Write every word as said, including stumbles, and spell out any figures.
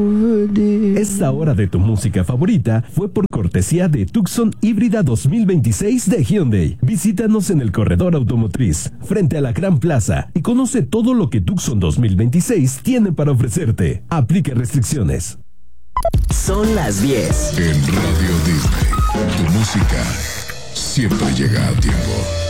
Esta hora de tu música favorita fue por cortesía de Tucson Híbrida dos mil veintiséis de Hyundai. Visítanos en el corredor automotriz, frente a la Gran Plaza, y conoce todo lo que Tucson dos mil veintiséis tiene para ofrecerte. Aplique restricciones. Son las diez. En Radio Disney, tu música siempre llega a tiempo.